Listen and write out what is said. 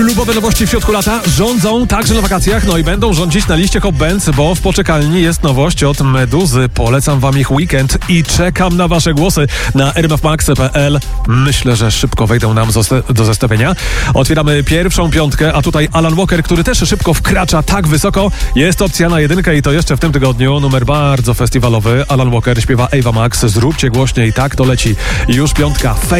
Klubowe nowości w środku lata rządzą także na wakacjach, no i będą rządzić na liście Hot Bands, bo w poczekalni jest nowość od Meduzy. Polecam wam ich weekend i czekam na wasze głosy na rmfmax.pl. Myślę, że szybko wejdą nam do zestawienia. Otwieramy pierwszą piątkę, a tutaj Alan Walker, który też szybko wkracza tak wysoko. Jest opcja na jedynkę i to jeszcze w tym tygodniu. Numer bardzo festiwalowy. Alan Walker śpiewa Ava Max. Zróbcie głośniej, tak to leci. Już piątka.